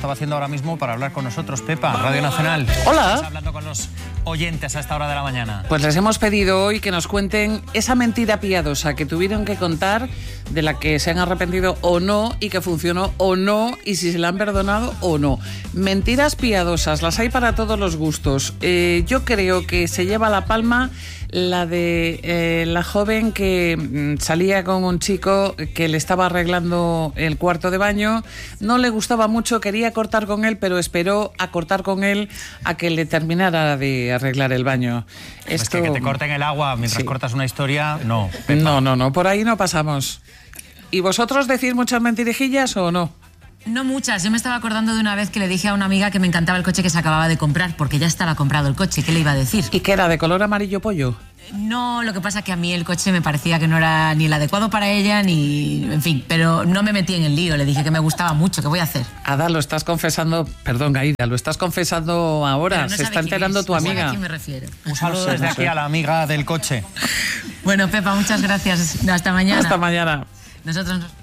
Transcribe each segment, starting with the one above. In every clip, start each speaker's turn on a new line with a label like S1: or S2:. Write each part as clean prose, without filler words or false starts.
S1: estaba haciendo ahora mismo para hablar con nosotros. Pepa, Radio Nacional.
S2: Hola.
S1: Estás hablando con los oyentes a esta hora de la mañana.
S2: Pues les hemos pedido hoy que nos cuenten esa mentira piadosa que tuvieron que contar, de la que se han arrepentido o no, y que funcionó o no, y si se la han perdonado o no. Mentiras piadosas, las hay para todos los gustos. Yo creo que se lleva la palma la de la joven que salía con un chico que le estaba arreglando el cuarto de baño, no le gustaba mucho, quería cortar con él, pero esperó a cortar con él a que le terminara de arreglar el baño.
S1: Esto... que te corten el agua mientras cortas una historia, no.
S2: Pepa. No, por ahí no pasamos. ¿Y vosotros decís muchas mentirijillas o no?
S3: No muchas. Yo me estaba acordando de una vez que le dije a una amiga que me encantaba el coche que se acababa de comprar, porque ya estaba comprado el coche. ¿Qué le iba a decir?
S2: ¿Y qué era, de color amarillo pollo?
S3: No, lo que pasa es que a mí el coche me parecía que no era ni el adecuado para ella, ni... En fin, pero no me metí en el lío. Le dije que me gustaba mucho. ¿Qué voy a hacer?
S2: Ada, lo estás confesando... Perdón, Aida, lo estás confesando ahora. Se está enterando tu amiga.
S3: ¿A quién me refiero?
S1: Un saludo desde aquí a la amiga del coche.
S3: Bueno, Pepa, muchas gracias. Hasta mañana.
S2: Hasta mañana.
S3: Nosotros nos...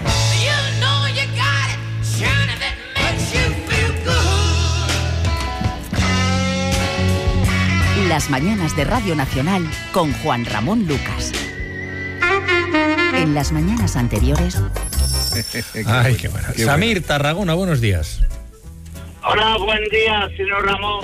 S4: Las mañanas de Radio Nacional con Juan Ramón Lucas. En las mañanas anteriores...
S5: Ay, qué bueno. Samir, Tarragona, buenos días.
S6: Hola, buen día, señor Ramón.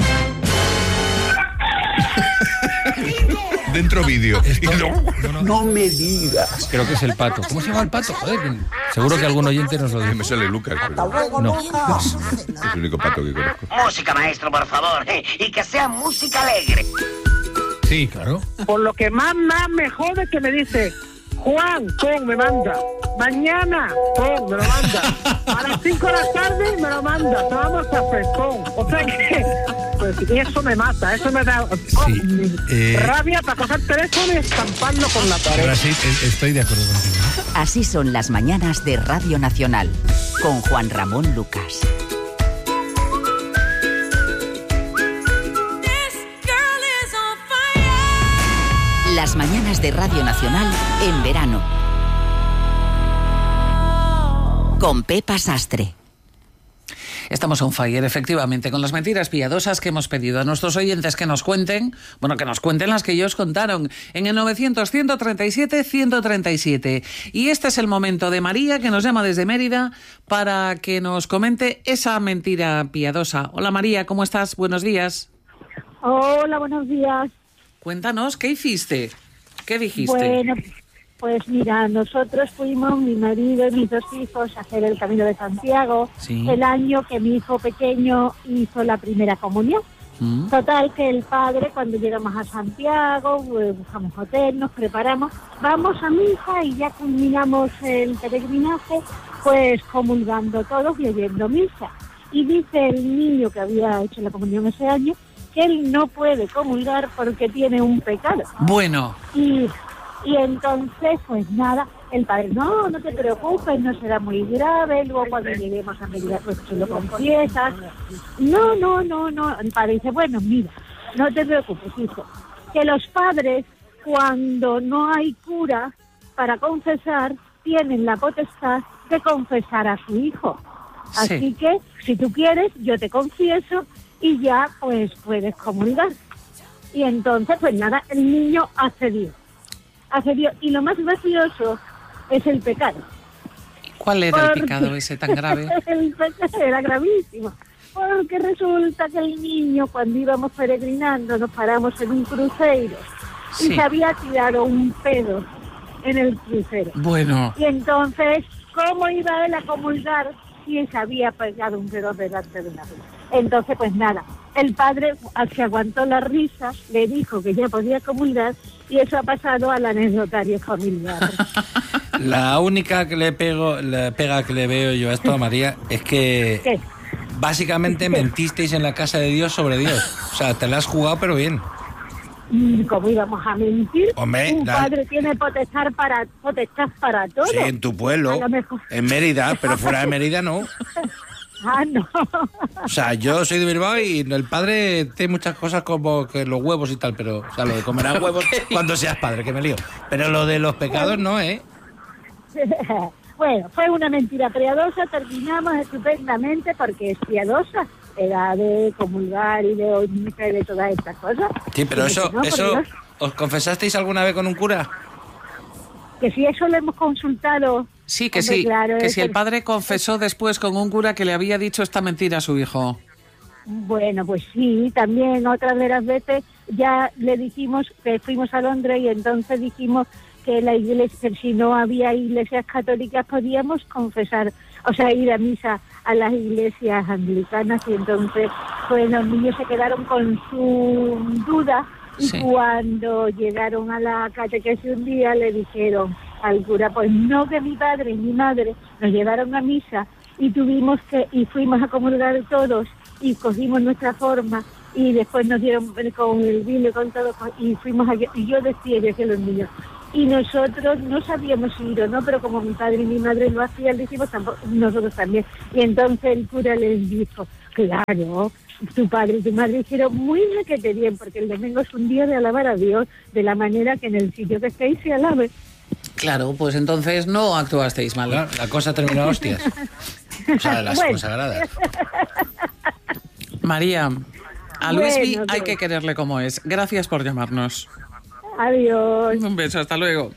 S7: Dentro vídeo.
S8: No me digas.
S5: Creo que es el pato. ¿Cómo se llama el pato? Joder, seguro que algún oyente nos lo dice.
S7: Me sale Lucas, pero...
S5: No.
S7: Es el único pato que conozco.
S9: Música, maestro, por favor. Y que sea música alegre.
S5: Sí, claro.
S6: Por lo que más me jode que me dice... Juan, me manda. Mañana, me lo manda. A las 5 de la tarde me lo manda. Vamos a hacer, O sea que, pues eso me mata, eso me da rabia para coger el teléfono y estamparlo con la pared.
S5: Ahora sí, estoy de acuerdo contigo.
S4: Así son las mañanas de Radio Nacional, con Juan Ramón Lucas. Las mañanas de Radio Nacional en verano. Con Pepa Sastre.
S2: Estamos on fire, efectivamente, con las mentiras piadosas que hemos pedido a nuestros oyentes que nos cuenten, las que ellos contaron en el 900-137-137. Y este es el momento de María, que nos llama desde Mérida, para que nos comente esa mentira piadosa. Hola María, ¿cómo estás? Buenos días.
S10: Hola, buenos días.
S2: Cuéntanos, ¿qué hiciste? ¿Qué dijiste?
S10: Bueno, pues mira, nosotros fuimos, mi marido y mis 2 hijos, a hacer el Camino de Santiago, el año que mi hijo pequeño hizo la primera comunión. Total, que el padre, cuando llegamos a Santiago, buscamos hotel, nos preparamos, vamos a misa y ya culminamos el peregrinaje, pues comulgando todos y oyendo misa. Y dice el niño que había hecho la comunión ese año, que él no puede comulgar porque tiene un pecado.
S2: Bueno.
S10: Y entonces, pues nada, el padre, no te preocupes, no será muy grave, luego cuando lleguemos a Mérida, pues tú lo confiesas. No. El padre dice, bueno, mira, no te preocupes, hijo, que los padres, cuando no hay cura para confesar, tienen la potestad de confesar a su hijo.
S2: Sí.
S10: Así que, si tú quieres, yo te confieso y ya pues puedes comulgar. Y entonces pues nada, el niño accedió, y lo más gracioso es el pecado.
S2: ¿Cuál era el pecado ese tan grave?
S10: El pecado era gravísimo, porque resulta que el niño, cuando íbamos peregrinando, nos paramos en un crucero y se había tirado un pedo en el crucero.
S2: Bueno.
S10: Y entonces, ¿cómo iba él a comulgar si se había pegado un pedo delante de una vez? Entonces, pues nada, el padre se aguantó la risa, le dijo que ya podía comulgar y eso ha pasado al anecdotario familiar.
S5: La única que la pega que le veo yo a esto, María, es que
S10: ¿qué?
S5: Básicamente mentisteis en la casa de Dios sobre Dios. O sea, te la has jugado pero bien.
S10: ¿Cómo íbamos a mentir?
S5: Hombre,
S10: un padre tiene potestad para todo.
S5: Sí, en tu pueblo, en Mérida, pero fuera de Mérida no.
S10: Ah, no.
S5: O sea, yo soy de Bilbao y el padre tiene muchas cosas como que los huevos y tal, pero, o sea, lo de comerás huevos cuando seas padre, que me lío. Pero lo de los pecados no, ¿eh?
S10: Bueno, fue una mentira piadosa, terminamos estupendamente porque es piadosa, era de comulgar y de todas estas cosas.
S5: Sí, pero
S10: Y
S5: eso,
S10: no, por Dios,
S5: ¿os confesasteis alguna vez con un cura?
S10: que si eso lo hemos consultado.
S2: Sí, que
S10: hombre,
S2: sí,
S10: claro,
S2: que
S10: es
S2: si el padre confesó después con un cura que le había dicho esta mentira a su hijo.
S10: Bueno, pues sí, también otras de las veces ya le dijimos que fuimos a Londres y entonces dijimos que la iglesia, si no había iglesias católicas, podíamos confesar, o sea, ir a misa a las iglesias anglicanas, y entonces pues los niños se quedaron con su duda y
S2: Sí.
S10: cuando llegaron a la catequesis un día le dijeron al cura, pues no, que mi padre y mi madre nos llevaron a misa y fuimos a comulgar todos y cogimos nuestra forma y después nos dieron con el vino y con todo y fuimos allá, y yo decía los niños, y nosotros no sabíamos ir o no, pero como mi padre y mi madre lo hacían, le dijimos nosotros también, y entonces el cura les dijo, claro, tu padre y tu madre hicieron muy requete bien, porque el domingo es un día de alabar a Dios de la manera que en el sitio que estéis se alabe.
S2: Claro, pues entonces no actuasteis mal.
S5: Claro, la cosa terminó a hostias. O sea, las
S10: Bueno.
S5: consagradas.
S2: María, a Luismi
S10: Bueno,
S2: hay
S10: pues.
S2: que quererle como es. Gracias por llamarnos.
S10: Adiós.
S2: Un beso, hasta luego.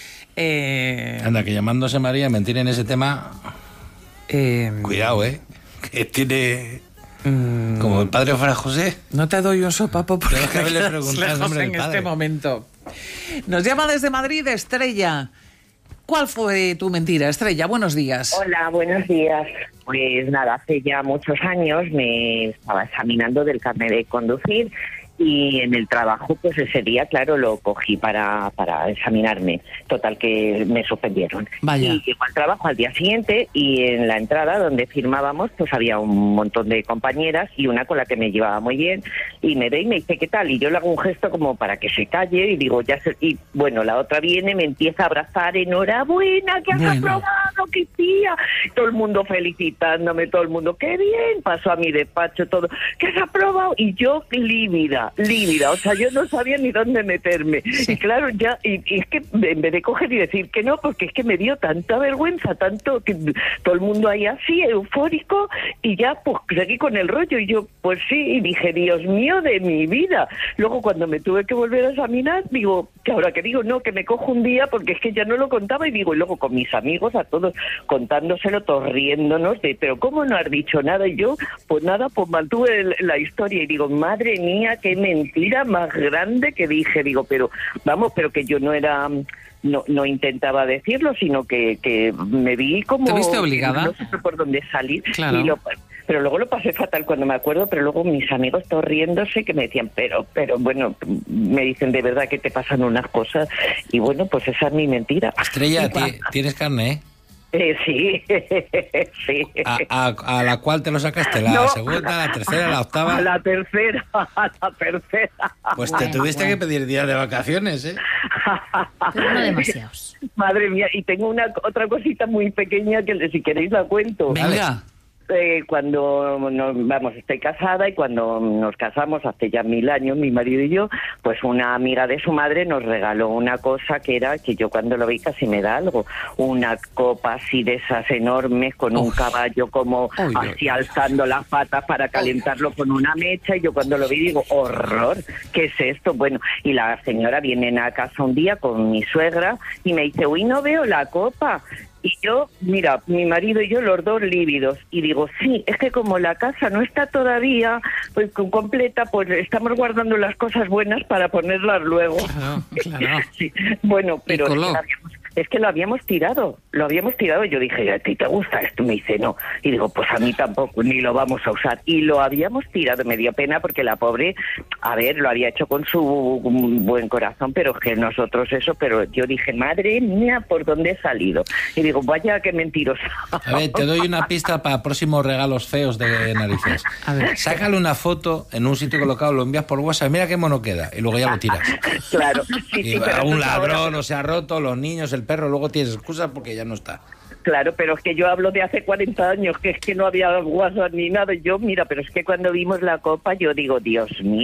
S5: Anda, que llamándose María, mentir en ese tema, cuidado, que tiene... Como el padre fuera José.
S2: No te doy un sopapo porque
S5: Tienes que haberle
S2: me
S5: preguntado
S2: quedas
S5: el nombre
S2: lejos
S5: del
S2: en
S5: padre.
S2: este momento. Nos llama desde Madrid Estrella. ¿Cuál fue tu mentira, Estrella? Buenos días.
S11: Hola, buenos días. Pues nada, hace ya muchos años me estaba examinando del carnet de conducir y en el trabajo pues ese día, claro, lo cogí para examinarme. Total que me suspendieron.
S2: Vaya.
S11: Y llego al trabajo al día siguiente y en la entrada donde firmábamos pues había un montón de compañeras y una con la que me llevaba muy bien y me ve y me dice ¿qué tal? Y yo le hago un gesto como para que se calle y digo ya sé. Y bueno, la otra viene, me empieza a abrazar, enhorabuena, que has aprobado, qué tía. Todo el mundo felicitándome, todo el mundo, qué bien. Pasó a mi despacho todo, que has aprobado. Y yo lívida, o sea, yo no sabía ni dónde meterme.
S2: Sí.
S11: Y claro, ya, y es que en vez de coger y decir que no, porque es que me dio tanta vergüenza, tanto que todo el mundo ahí así, eufórico, y ya pues seguí con el rollo, y yo pues sí, y dije, Dios mío de mi vida. Luego cuando me tuve que volver a examinar, digo, que ahora que digo, no, que me cojo un día, porque es que ya no lo contaba, y digo, y luego con mis amigos, a todos, contándoselo, todos riéndonos, de, pero ¿cómo no has dicho nada? Y yo, pues nada, pues mantuve la historia, y digo, madre mía, qué mentira más grande que dije, digo, pero vamos, pero que yo no era... No intentaba decirlo, sino que me vi como...
S2: ¿Te viste obligada?
S11: No sé por dónde salir.
S2: Claro.
S11: Pero luego lo pasé fatal cuando me acuerdo, pero luego mis amigos todos riéndose que me decían, pero bueno, me dicen de verdad que te pasan unas cosas. Y bueno, pues esa es mi mentira.
S5: Estrella, tienes carne,
S11: Sí, sí.
S5: ¿A la cual te lo sacaste? ¿La segunda, la tercera, la octava?
S11: A la tercera.
S5: Pues te tuviste que pedir días de vacaciones,
S3: Pero no demasiados.
S11: Madre mía, y tengo otra cosita muy pequeña que si queréis la cuento.
S2: Venga.
S11: Cuando estoy casada, y cuando nos casamos hace ya 1000 años, mi marido y yo, pues una amiga de su madre nos regaló una cosa que era, que yo cuando lo vi casi me da algo, una copa así de esas enormes con un caballo como así alzando las patas para calentarlo con una mecha, y yo cuando lo vi digo, horror, ¿qué es esto? Bueno, y la señora viene a casa un día con mi suegra y me dice, uy, no veo la copa. Y yo, mira, mi marido y yo, los dos lívidos, y digo, sí, es que como la casa no está todavía pues completa, pues estamos guardando las cosas buenas para ponerlas luego.
S2: Claro.
S11: Sí. Bueno, pero es que lo habíamos tirado. Yo dije, ¿a ti te gusta esto? Me dice, no. Y digo, pues a mí tampoco, ni lo vamos a usar. Y lo habíamos tirado, me dio pena porque la pobre, a ver, lo había hecho con su buen corazón, pero es que nosotros eso, pero yo dije, madre mía, ¿por dónde he salido? Y digo, vaya, qué mentirosa.
S5: A ver, te doy una pista para próximos regalos feos de narices.
S2: A ver.
S5: Sácale una foto en un sitio colocado, lo envías por WhatsApp, mira qué mono queda, y luego ya lo tiras.
S11: Claro.
S5: Y
S11: pero
S5: un
S11: eso
S5: ladrón
S11: ahora...
S5: o se ha roto, los niños, el perro, luego tienes excusas porque ya no está.
S11: Claro, pero es que yo hablo de hace 40 años, que es que no había WhatsApp ni nada. Yo, mira, pero es que cuando vimos la copa, yo digo, Dios mío,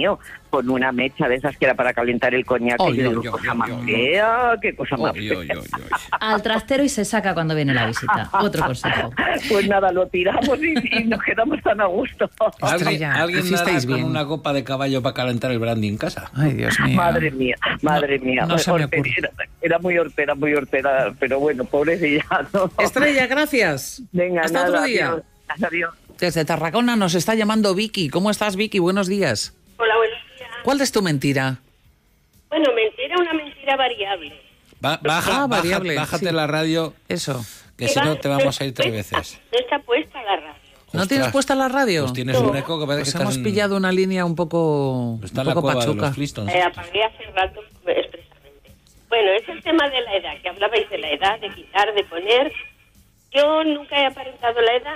S11: con una mecha de esas que era para calentar el coñac. Cosa más fea, qué cosa más fea.
S12: Al trastero y se saca cuando viene la visita. Otro consejo.
S11: Pues nada, lo tiramos y nos quedamos tan a gusto.
S5: ¿Alguien nada con una copa de caballo para calentar el brandy en casa?
S2: Ay, Dios mío.
S11: Madre mía.
S2: No se me ocurre.
S11: Era muy hortera, pero bueno, pobrecilla. ¿No?
S2: Estrella, gracias.
S11: Venga,
S2: hasta otro día.
S11: Adiós.
S2: Desde Tarragona nos está llamando Vicky. ¿Cómo estás, Vicky? Buenos días.
S13: Hola, buenos días.
S2: ¿Cuál es tu mentira?
S13: Bueno, una mentira variable.
S5: Bájate la radio.
S2: Eso.
S5: Que si no te vamos a ir 3 veces.
S13: No está puesta la radio.
S2: ¿No tienes puesta la radio?
S5: Pues tienes un eco que parece
S2: pues
S5: que
S2: hemos pillado una línea un poco pachuca.
S13: Apagué hace rato expresamente. Bueno, es el tema de la edad, que hablabais de la edad, de quitar, de poner. Yo nunca he aparentado la edad.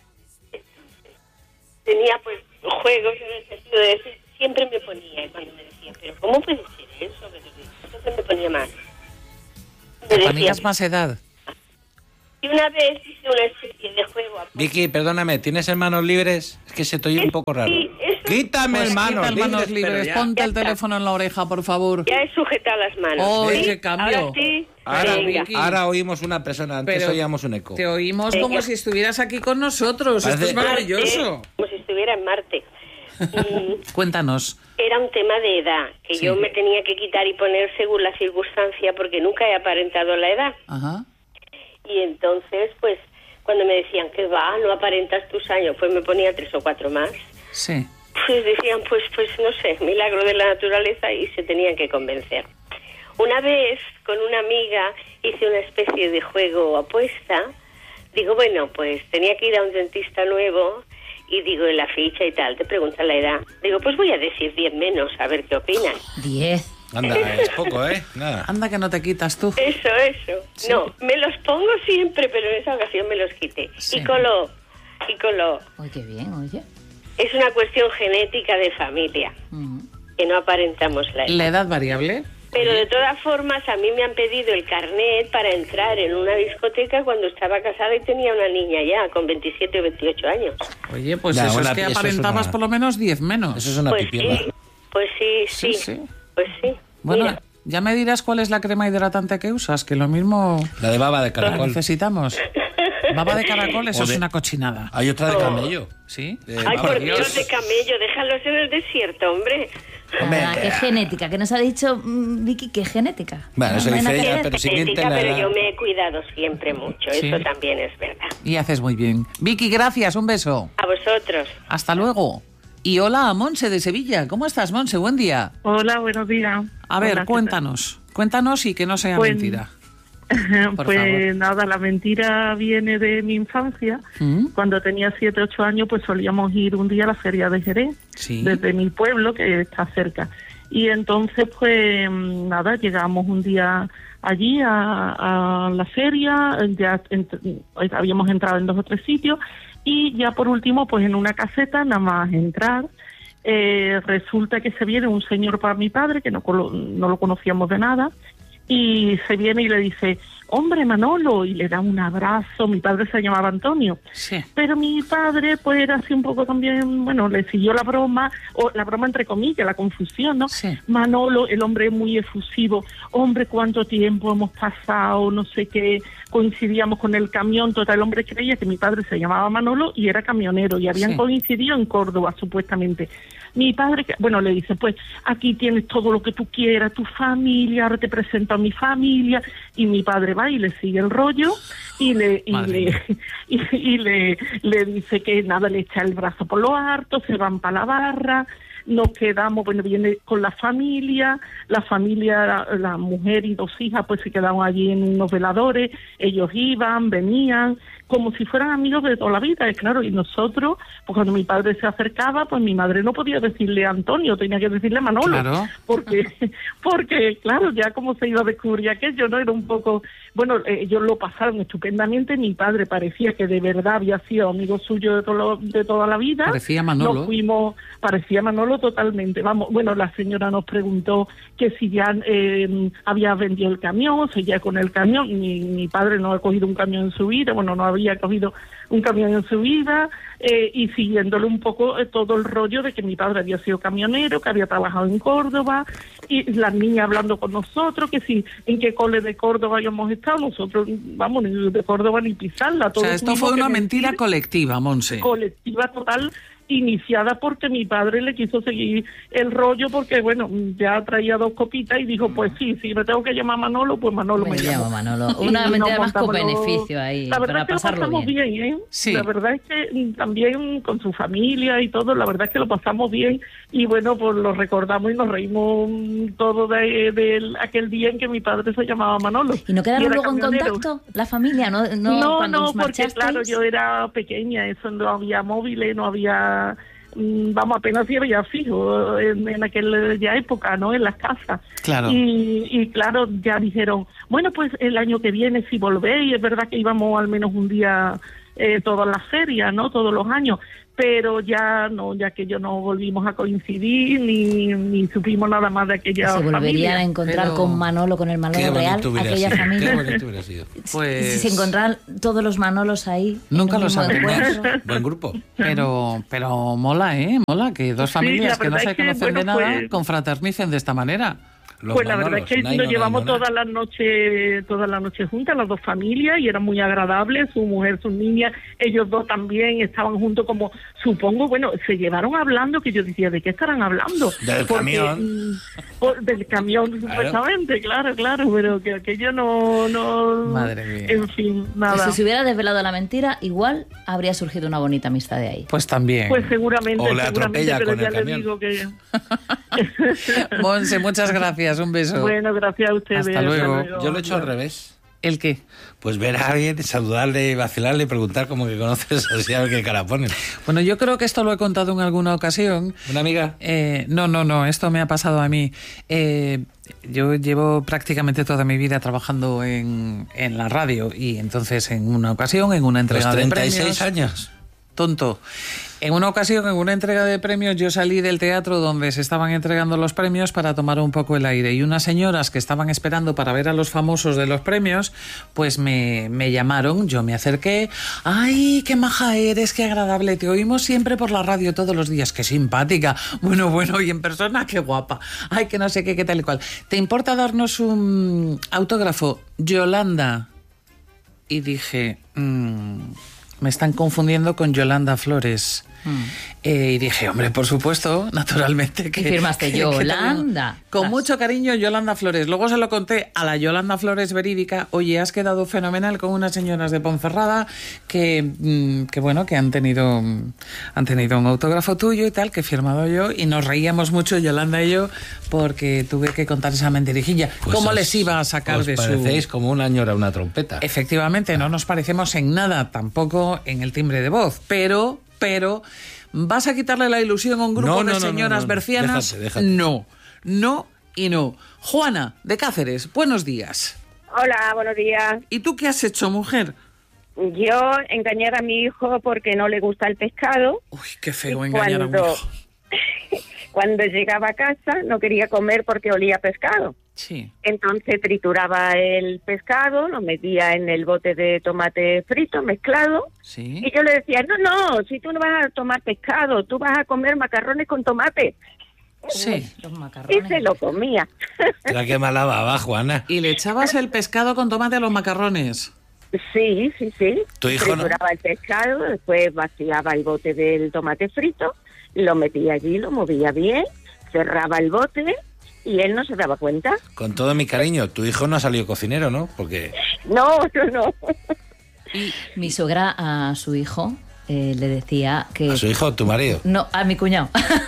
S13: Tenía pues juegos en el sentido de decir, siempre me ponía, y cuando me decían, pero ¿cómo puede ser eso? Entonces me ponía más.
S2: ¿Te ponías más edad?
S13: Y una vez hice una especie de juego.
S5: Vicky, perdóname, ¿tienes manos libres? Es que se te oye un poco raro.
S13: Sí,
S5: Quítame el manos
S2: libres. Ponte el teléfono en la oreja, por favor.
S13: Ya he sujetado las manos.
S2: ¡Oh,
S13: ¿sí?
S2: qué cambio!
S13: Ahora sí.
S5: Ahora oímos una persona, antes oíamos un eco.
S2: Te oímos como si estuvieras aquí con nosotros. Esto es maravilloso.
S13: Como si estuviera en Marte.
S2: Cuéntanos.
S13: Era un tema de edad, que yo me tenía que quitar y poner según la circunstancia, porque nunca he aparentado la edad.
S2: Ajá.
S13: Y entonces, pues, cuando me decían que no aparentas tus años, pues me ponía 3 o 4 más.
S2: Sí.
S13: Pues decían, pues no sé, milagro de la naturaleza, y se tenían que convencer. Una vez, con una amiga, hice una especie de juego apuesta. Digo, bueno, pues tenía que ir a un dentista nuevo, y digo, en la ficha y tal, te preguntan la edad. Digo, pues voy a decir 10 menos, a ver qué opinan.
S12: 10.
S5: Anda, es poco, ¿eh? Nada.
S2: Anda que no te quitas tú.
S13: Eso. Sí. No, me los pongo siempre, pero en esa ocasión me los quité. Sí. Y coló.
S12: Oye, bien, oye.
S13: Es una cuestión genética de familia, que no aparentamos la edad.
S2: ¿La edad variable?
S13: Pero de todas formas, a mí me han pedido el carnet para entrar en una discoteca cuando estaba casada y tenía una niña ya, con 27 o 28 años.
S2: Oye, pues eso es que aparentabas por lo menos 10 menos.
S5: Eso es una pipienda.
S13: Pues sí. Pues sí.
S2: Bueno,
S13: mira.
S2: Ya me dirás cuál es la crema hidratante que usas, que lo mismo...
S5: La de baba de caracol.
S2: Necesitamos. Baba de caracol, eso es una cochinada.
S5: Hay otra de camello.
S2: ¿Sí?
S13: Ay, por Dios, de camello, déjalos en el desierto, hombre.
S12: Qué genética, que nos ha dicho Vicky, qué genética.
S5: Bueno, eso dice ella, pero siguiente la
S13: pero yo me he cuidado siempre mucho, eso también es verdad.
S2: Y haces muy bien. Vicky, gracias, un beso.
S13: A vosotros.
S2: Hasta luego. Y hola a Monse de Sevilla. ¿Cómo estás, Monse? Buen día.
S6: Hola, buenos días.
S2: A ver, cuéntanos y que no sea mentira.
S6: Por favor. Nada, la mentira viene de mi infancia. Cuando tenía 7, 8 años, pues solíamos ir un día a la feria de Jerez, desde mi pueblo, que está cerca. Y entonces, pues nada, llegamos un día allí a la feria, ya habíamos entrado en 2 o 3 sitios, y ya por último, pues en una caseta, nada más entrar, resulta que se viene un señor para mi padre, que no lo conocíamos de nada, y se viene y le dice, hombre, Manolo, y le da un abrazo. Mi padre se llamaba Antonio, pero mi padre pues era así un poco también, bueno, le siguió la broma, o la broma entre comillas, la confusión, ¿no? Manolo, el hombre es muy efusivo, hombre, cuánto tiempo hemos pasado, no sé qué, coincidíamos con el camión, total, el hombre creía que mi padre se llamaba Manolo y era camionero, y habían coincidido en Córdoba, supuestamente. Mi padre, bueno, le dice, pues aquí tienes todo lo que tú quieras, tu familia, ahora te presento a mi familia, y mi padre va y le sigue el rollo y le dice que nada, le echa el brazo por lo harto, se van para la barra, nos quedamos, bueno, viene con la familia, la mujer y 2 hijas pues se quedaron allí en unos veladores, ellos iban, venían, como si fueran amigos de toda la vida, claro, y nosotros, pues cuando mi padre se acercaba, pues mi madre no podía decirle Antonio, tenía que decirle Manolo, porque claro, ya como se iba a descubrir aquello, ¿no? Era un poco, bueno, ellos lo pasaron estupendamente, mi padre parecía que de verdad había sido amigo suyo de toda la vida.
S2: Parecía Manolo.
S6: Parecía Manolo totalmente, vamos, bueno, la señora nos preguntó que si ya había vendido el camión, seguía con el camión, mi padre no ha cogido un camión en su vida, bueno, no había cogido un camión en su vida, y siguiéndole un poco todo el rollo de que mi padre había sido camionero, que había trabajado en Córdoba, y las niñas hablando con nosotros, que si en qué cole de Córdoba habíamos estado, nosotros, vamos, ni de Córdoba ni pisarla.
S2: O sea, esto fue una mentira colectiva, Monse.
S6: Colectiva total, iniciada porque mi padre le quiso seguir el rollo porque, bueno, ya traía 2 copitas y dijo, pues sí, si me tengo que llamar Manolo, pues Manolo me llama.
S12: Manolo. Una mentira más con beneficio ahí,
S6: la verdad
S12: para
S6: es que lo pasamos bien, ¿eh? Sí. La verdad es que también con su familia y todo, la verdad es que lo pasamos bien y, bueno, pues lo recordamos y nos reímos todo de aquel día en que mi padre se llamaba Manolo.
S12: ¿Y no quedaron luego camionero en contacto la familia? No,
S6: porque claro, yo era pequeña, eso no había móviles, no había... Vamos, apenas sí había fijo en aquella época, ¿no? En las casas.
S2: Claro.
S6: Y claro, ya dijeron, bueno, pues el año que viene si volvéis, es verdad que íbamos al menos un día todas las ferias, ¿no? Todos los años, pero ya no, ya que yo no volvimos a coincidir ni supimos nada más de aquella familia.
S12: Se volverían a encontrar con Manolo, con el Manolo real, aquella familia.
S5: Qué bonito hubiera sido.
S12: Pues... Si se encontraran todos los Manolos ahí.
S2: Nunca lo sabemos.
S5: Buen grupo.
S2: Pero mola, Mola que 2 familias que no se conocen de nada confraternicen de esta manera.
S6: Pues la verdad es que nos llevamos toda la noche juntas, las 2 familias, y era muy agradable, su mujer, sus niñas, ellos 2 también estaban juntos, como supongo, bueno, se llevaron hablando, que yo decía, ¿de qué estarán hablando?
S5: Camión.
S6: Del camión, supuestamente, claro, pero que aquello no...
S2: Madre mía.
S6: En fin, nada.
S12: Pues si se hubiera desvelado la mentira, igual habría surgido una bonita amistad de ahí.
S2: Pues también.
S6: Pues seguramente,
S5: o le atropella
S6: pero
S5: con
S6: ya
S5: el
S6: le
S5: camión.
S6: digo que...
S2: Monse, muchas gracias, un beso.
S6: Bueno, gracias a ustedes.
S2: Hasta luego.
S5: Yo lo he hecho al revés.
S2: ¿El qué?
S5: Pues ver a alguien, saludarle, vacilarle y preguntar como que conoces, así a ver qué cara ponen.
S2: Bueno, yo creo que esto lo he contado en alguna ocasión.
S5: ¿Una amiga?
S2: No, esto me ha pasado a mí. Yo llevo prácticamente toda mi vida trabajando en la radio, y entonces en una ocasión, en una entrega de premios...
S5: 36 años.
S2: Tonto. En una ocasión, en una entrega de premios, yo salí del teatro donde se estaban entregando los premios para tomar un poco el aire, y unas señoras que estaban esperando para ver a los famosos de los premios, pues me llamaron, yo me acerqué. ¡Ay, qué maja eres, qué agradable! Te oímos siempre por la radio todos los días, qué simpática. Bueno, y en persona, qué guapa. ¡Ay, que no sé qué tal y cual! ¿Te importa darnos un autógrafo, Yolanda? Y dije... me están confundiendo con Yolanda Flores. Y dije, hombre, por supuesto, naturalmente que...
S12: Y firmaste Yolanda.
S2: Con mucho cariño, Yolanda Flores. Luego se lo conté a la Yolanda Flores verídica. Oye, has quedado fenomenal con unas señoras de Ponferrada que bueno, que han tenido un autógrafo tuyo y tal, que he firmado yo, y nos reíamos mucho, Yolanda y yo, porque tuve que contar esa mentirijilla.
S5: Pues
S2: ¿Cómo les iba a sacar de su...?
S5: Parecéis como una ñora, una trompeta.
S2: Efectivamente, no nos parecemos en nada, tampoco en el timbre de voz, pero ¿vas a quitarle la ilusión a un grupo de señoras bercianas?
S5: Déjate.
S2: No y no. Juana, de Cáceres, buenos días.
S14: Hola, buenos días.
S2: ¿Y tú qué has hecho, mujer?
S14: Yo engañar a mi hijo porque no le gusta el pescado.
S2: Uy, qué feo engañar a un hijo.
S14: Cuando llegaba a casa no quería comer porque olía a pescado.
S2: Sí.
S14: Entonces trituraba el pescado, lo metía en el bote de tomate frito mezclado.
S2: Sí.
S14: Y yo le decía, no, si tú no vas a tomar pescado, tú vas a comer macarrones con tomate.
S2: Sí.
S12: Los macarrones.
S14: Y se lo comía.
S5: Era que mala baba, Juana.
S2: ¿Y le echabas el pescado con tomate a los macarrones?
S14: Sí.
S5: ¿Tu hijo
S14: trituraba el pescado, después vaciaba el bote del tomate frito, lo metía allí, lo movía bien, cerraba el bote y él no se daba cuenta.
S5: Con todo mi cariño, tu hijo no ha salido cocinero, ¿no? Porque...
S14: No.
S12: Y mi suegra a su hijo le decía que...
S5: ¿A su hijo o tu marido?
S12: No, a mi cuñado.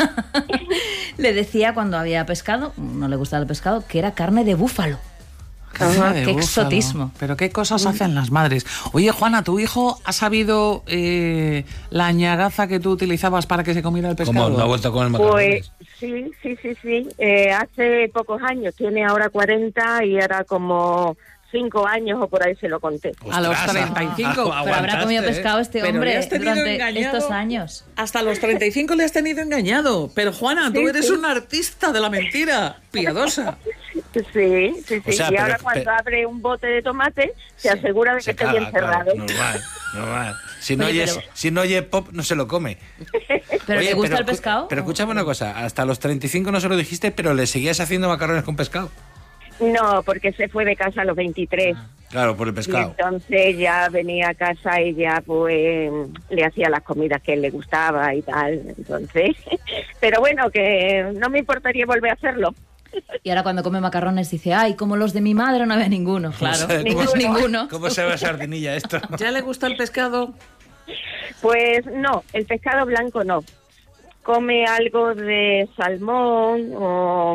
S12: Le decía cuando había pescado, no le gustaba el pescado, que era carne de búfalo.
S2: Qué exotismo. Pero qué cosas hacen las madres. Oye, Juana, ¿tu hijo ha sabido la añagaza que tú utilizabas para que se comiera el pescado?
S5: ¿Cómo? ¿No ha vuelto a comer macarrones?
S14: Pues sí. Hace pocos años, tiene ahora 40 y era como 5 años o por ahí se lo conté.
S2: A los 35.
S12: Pero habrá comido pescado este hombre durante estos años.
S2: Hasta los 35 le has tenido engañado. Pero Juana, tú eres una artista de la mentira, piadosa.
S14: Sí.
S5: O sea,
S14: y ahora cuando abre un bote de tomate se asegura de que esté bien cerrado.
S5: Normal. Si no, oye pop, no se lo come.
S12: ¿Pero
S5: Oye,
S12: le gusta el pescado?
S5: Pero escúchame una cosa, hasta los 35 no se lo dijiste, pero le seguías haciendo macarrones con pescado.
S14: No, porque se fue de casa a los 23.
S5: Claro, por el pescado.
S14: Y entonces ya venía a casa y ya pues le hacía las comidas que él le gustaba y tal. Entonces, pero bueno, que no me importaría volver a hacerlo.
S12: Y ahora cuando come macarrones dice, ay, como los de mi madre no había ninguno. Claro, ninguno.
S5: ¿Cómo se ve sardinilla esto?
S2: ¿Ya le gusta el pescado?
S14: Pues no, el pescado blanco no. Come algo de salmón o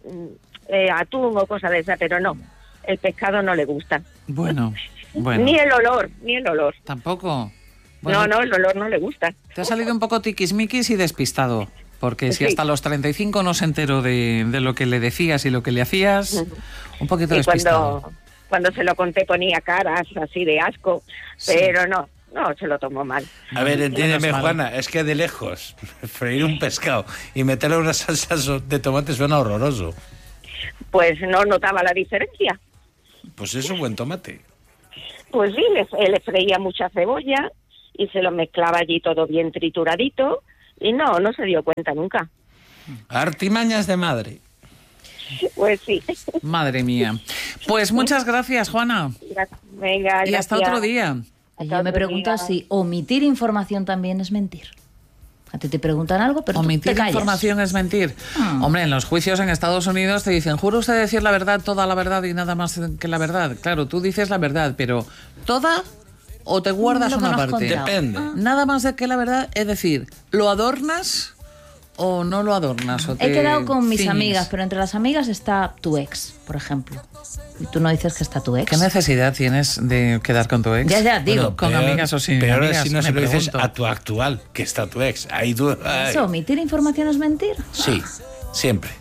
S14: atún o cosas de esas, pero no. El pescado no le gusta.
S2: Bueno.
S14: Ni el olor.
S2: ¿Tampoco? Bueno,
S14: no, el olor no le gusta.
S2: Te ha salido un poco tiquismiquis y despistado. Porque si hasta los 35 no se enteró de lo que le decías y lo que le hacías, un poquito despistado.
S14: Cuando se lo conté ponía caras así de asco, pero no, se lo tomó mal.
S5: A ver, entiéndeme, Juana, es que de lejos freír un pescado y meterle una salsa de tomate suena horroroso.
S14: Pues no notaba la diferencia.
S5: Pues es un buen tomate.
S14: Pues sí, le freía mucha cebolla y se lo mezclaba allí todo bien trituradito y no se dio cuenta nunca.
S5: Artimañas de madre.
S14: Pues sí.
S2: Madre mía. Pues muchas gracias, Juana.
S14: Venga,
S2: y hasta otro día.
S12: Yo me pregunto si omitir información también es mentir. A ti te preguntan algo, pero
S2: omitir
S12: tú te callas.
S2: Información es mentir. Hombre, en los juicios en Estados Unidos te dicen, ¿jura usted decir la verdad, toda la verdad y nada más que la verdad? Claro, tú dices la verdad, pero ¿toda o te guardas una parte?
S5: Depende.
S2: Nada más de que la verdad, es decir, ¿lo adornas o no lo adornas? O
S12: He quedado con mis amigas, pero entre las amigas está tu ex, por ejemplo. Y tú no dices que está tu ex.
S2: ¿Qué necesidad tienes de quedar con tu ex?
S12: Ya, digo.
S2: Bueno, con amigas o sin
S5: pero
S2: amigas.
S5: Si no se lo dices a tu actual, que está tu ex. Ahí tú...
S12: ¿Eso, omitir información es mentir?
S5: Sí, siempre.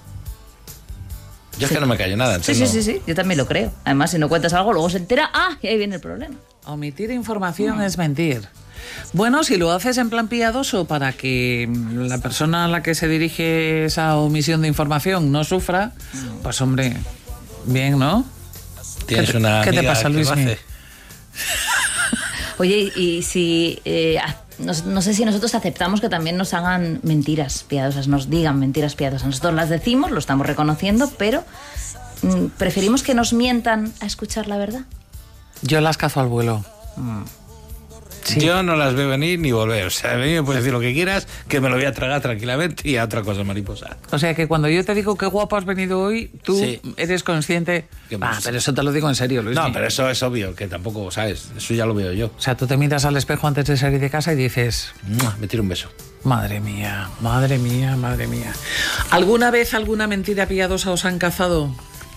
S5: Yo es que no me callo nada.
S12: Sí, yo también lo creo. Además, si no cuentas algo, luego se entera, y ahí viene el problema.
S2: Omitir información es mentir. Bueno, si lo haces en plan piadoso para que la persona a la que se dirige esa omisión de información no sufra, pues hombre, bien, ¿no?
S5: ¿Tienes una amiga
S2: ¿qué te pasa, Luis?
S12: Oye, y si... no sé si nosotros aceptamos que también nos hagan mentiras piadosas, nos digan mentiras piadosas. Nosotros las decimos, lo estamos reconociendo, pero preferimos que nos mientan a escuchar la verdad.
S2: Yo las cazo al vuelo.
S5: Sí. Yo no las veo venir ni volver. O sea, a mí me puedes decir lo que quieras, que me lo voy a tragar tranquilamente y a otra cosa, mariposa.
S2: O sea, que cuando yo te digo qué guapo has venido hoy, tú eres consciente... pero eso te lo digo en serio, Luis.
S5: No, pero eso es obvio, que tampoco, ¿sabes? Eso ya lo veo yo.
S2: O sea, tú te miras al espejo antes de salir de casa y dices...
S5: Me tiro un beso.
S2: Madre mía, madre mía, madre mía. ¿Alguna vez alguna mentira piadosa os han cazado?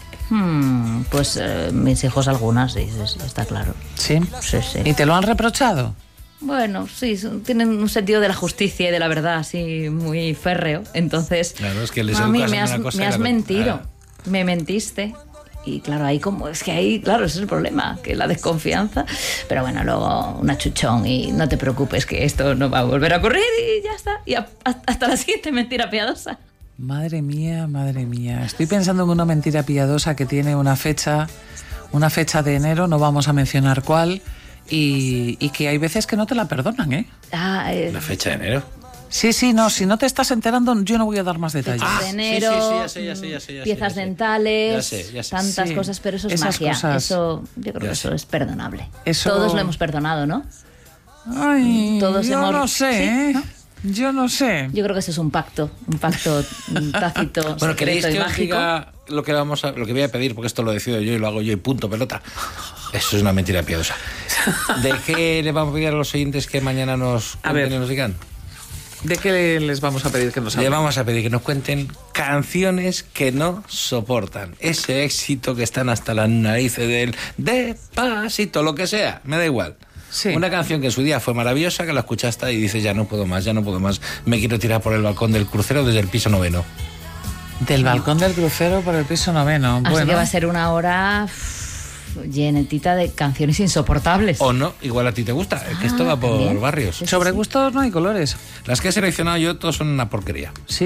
S12: Pues mis hijos algunas, sí, está claro.
S2: ¿Sí?
S12: Sí.
S2: ¿Y te lo han reprochado?
S12: Bueno, sí, tienen un sentido de la justicia y de la verdad así muy férreo. Entonces,
S5: claro, es que les
S12: mami, me has mentido, me mentiste. Y claro, claro, ese es el problema, que la desconfianza. Pero bueno, luego un achuchón y no te preocupes que esto no va a volver a ocurrir y ya está. Y hasta la siguiente mentira piadosa.
S2: Madre mía, madre mía. Estoy pensando en una mentira piadosa que tiene una fecha de enero, no vamos a mencionar cuál, y que hay veces que no te la perdonan, ¿eh?
S5: ¿La fecha de enero?
S2: Sí, no, si no te estás enterando, yo no voy a dar más detalles.
S12: De enero,
S5: sí, ya sé.
S12: piezas dentales,
S5: ya sé.
S12: tantas cosas, pero eso es
S2: esas
S12: magia.
S2: Cosas,
S12: yo creo que eso es perdonable.
S2: Eso...
S12: Todos lo hemos perdonado, ¿no?
S2: Ay,
S12: todos
S2: no sé,
S12: ¿sí?
S2: ¿eh?
S12: ¿No?
S2: Yo no sé.
S12: Yo creo que eso es un pacto tácito,
S5: bueno, ¿queréis
S12: secreto y
S5: que os
S12: mágico?
S5: diga lo que voy a pedir? Porque esto lo decido yo y lo hago yo y punto, pelota. Eso es una mentira piadosa. ¿De qué le vamos a pedir a los oyentes que mañana nos digan?
S2: ¿De qué les vamos a pedir que nos hablen?
S5: Le vamos a pedir que nos cuenten canciones que no soportan. Ese éxito que están hasta las narices del Despacito, lo que sea, me da igual. Sí. Una canción que en su día fue maravillosa, que la escuchaste y dices, ya no puedo más, me quiero tirar por el balcón del crucero desde el piso 9.
S2: Del balcón del crucero por el piso 9.
S12: Así que va a ser una hora llenetita de canciones insoportables.
S5: O no, igual a ti te gusta, que esto va por barrios.
S2: Sobre gustos no hay colores.
S5: Las que he seleccionado yo, todas son una porquería.
S2: ¿Sí?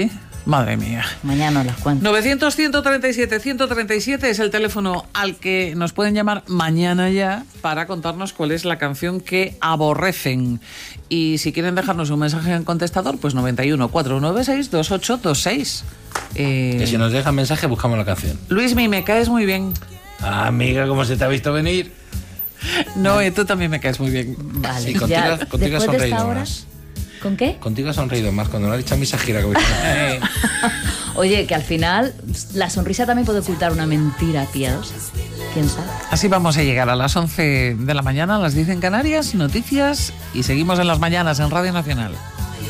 S2: Madre mía.
S12: Mañana os las cuento.
S2: 900-137-137 es el teléfono al que nos pueden llamar mañana ya para contarnos cuál es la canción que aborrecen. Y si quieren dejarnos un mensaje en contestador, pues 91-496-2826.
S5: Que si nos dejan mensaje, buscamos la canción.
S2: Luismi, me caes muy bien.
S5: Ah, amiga, ¿cómo se te ha visto venir?
S2: No, tú también me caes muy bien.
S12: Vale,
S5: sí, contigo he sonreído más.
S12: ¿Con qué?
S5: Contigo he sonreído más cuando lo ha dicho a mí esa gira.
S12: Oye, que al final la sonrisa también puede ocultar una mentira piadosa. ¿Quién sabe?
S2: Así vamos a llegar a las 11 de la mañana, a las 10 en Canarias, noticias, y seguimos en las mañanas en Radio Nacional.